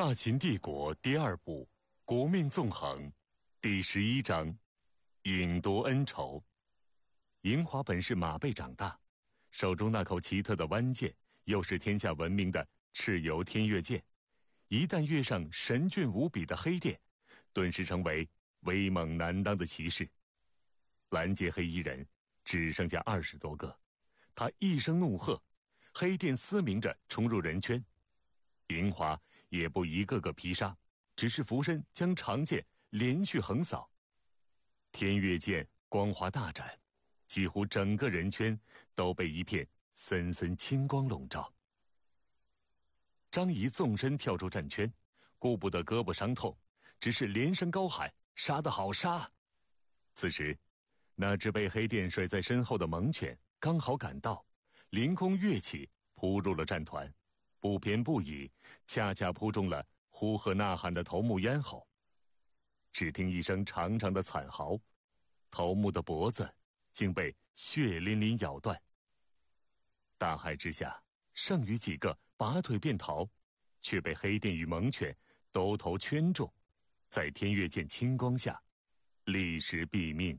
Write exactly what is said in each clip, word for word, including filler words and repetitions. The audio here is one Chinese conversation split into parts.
大秦帝国第二部国命纵横第十一章引夺恩仇。嬴华本是马背长大，手中那口奇特的弯剑又是天下闻名的蚩尤天越剑，一旦跃上神俊无比的黑电，顿时成为威猛难当的骑士。拦截黑衣人只剩下二十多个，他一声怒喝，黑电嘶鸣着冲入人圈。嬴华也不一个个劈杀，只是俯身将长剑连续横扫，天越剑光华大展，几乎整个人圈都被一片森森青光笼罩。张仪纵身跳出战圈，顾不得胳膊伤痛，只是连声高喊：杀得好，杀！此时那只被黑电甩在身后的猛犬刚好赶到，凌空跃起，扑入了战团，不偏不倚，恰恰扑中了呼喝呐喊的头目咽喉。只听一声长长的惨嚎，头目的脖子竟被血淋淋咬断。大骇之下，剩余几个拔腿便逃，却被黑电与猛犬兜头圈中，在天越剑青光下立时毙命。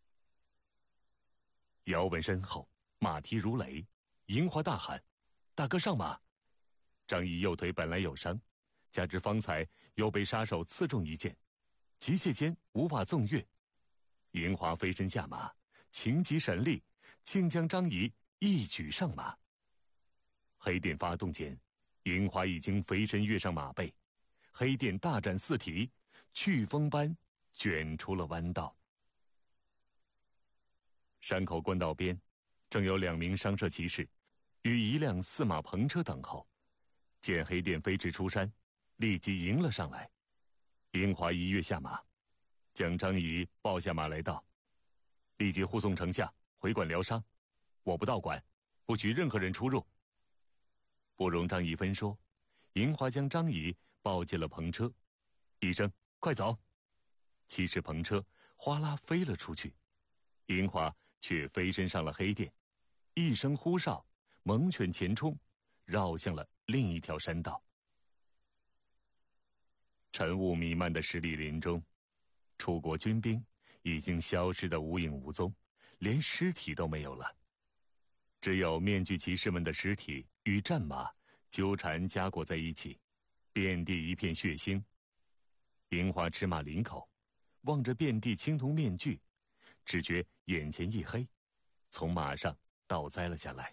遥闻身后马蹄如雷，嬴华大喊：大哥上马！张仪右腿本来有伤，加之方才又被杀手刺中一剑，急切间无法纵跃。嬴华飞身下马，情急神力，竟将张仪一举上马。黑电发动间，嬴华已经飞身跃上马背，黑电大展四蹄，飓风般卷出了弯道。山口官道边，正有两名商社骑士与一辆四马篷车等候，见黑电飞驰出山，立即迎了上来。嬴华一跃下马，将张仪抱下马来道：立即护送丞相回馆疗伤，我不到馆，不许任何人出入。不容张仪分说，嬴华将张仪抱进了篷车，一声快走，骑士篷车哗啦飞了出去。嬴华却飞身上了黑电，一声呼哨，猛犬前冲，绕向了另一条山道。晨雾弥漫的十里林中，楚国军兵已经消失得无影无踪，连尸体都没有了，只有面具骑士们的尸体与战马纠缠夹裹在一起，遍地一片血腥。嬴华驰马临口，望着遍地青铜面具，只觉眼前一黑，从马上倒栽了下来。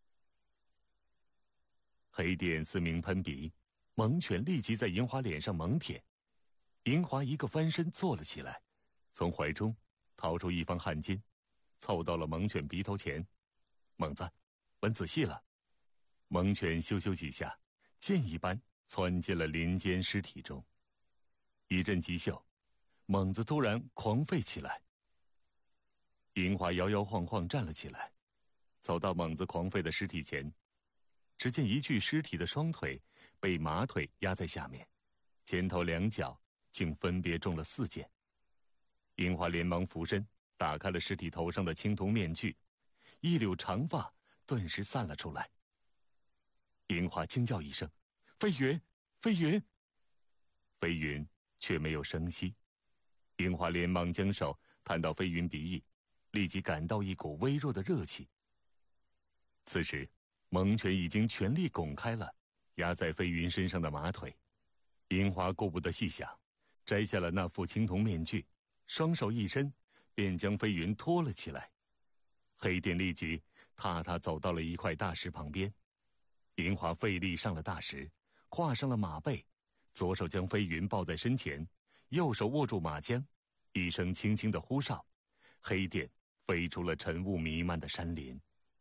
黑电嘶鸣喷鼻，猛犬立即在嬴华脸上猛舔。嬴华一个翻身坐了起来，从怀中掏出一方汗巾，凑到了猛犬鼻头前：猛子，闻仔细了。猛犬咻咻几下，箭一般窜进了林间尸体中。一阵急嗅，猛子突然狂吠起来。嬴华摇摇晃晃站了起来，走到猛子狂吠的尸体前，只见一具尸体的双腿被马腿压在下面，前头两脚竟分别中了四箭。嬴华连忙俯身打开了尸体头上的青铜面具，一绺长发顿时散了出来。嬴华惊叫一声：飞云，飞云！飞云却没有声息。嬴华连忙将手探到飞云鼻翼，立即感到一股微弱的热气。此时猛犬已经全力拱开了压在飞云身上的马腿。嬴华顾不得细想，摘下了那副青铜面具，双手一伸，便将飞云拖了起来。黑电立即踏踏走到了一块大石旁边。嬴华费力上了大石，跨上了马背，左手将飞云抱在身前，右手握住马缰，一声轻轻的呼哨，黑电飞出了晨雾弥漫的山林。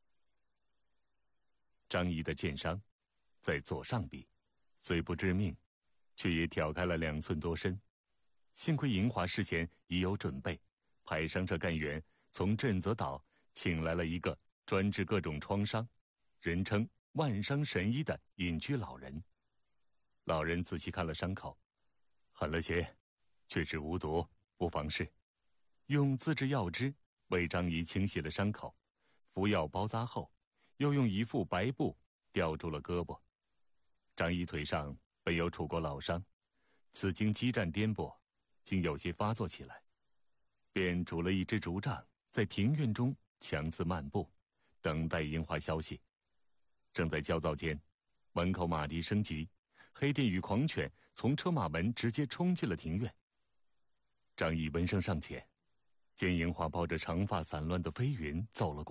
张仪的箭伤在左上臂，虽不致命，却也挑开了两寸多深。幸亏嬴华事前已有准备，派伤者干员从震泽岛请来了一个专治各种创伤，人称万伤神医的隐居老人。老人仔细看了伤口，狠了些，却是无毒，不妨事。用自制药汁为张仪清洗了伤口，服药包扎后，又用一副白布吊住了胳膊。张仪腿上本有楚国老伤，此经激战颠簸，竟有些发作起来，便拄了一只竹杖，在庭院中强自漫步，等待樱花消息。正在焦躁间，门口马蹄声急，黑电与狂犬从车马门直接冲进了庭院。张毅闻声上前，见樱花抱着长发散乱的飞云走了过来。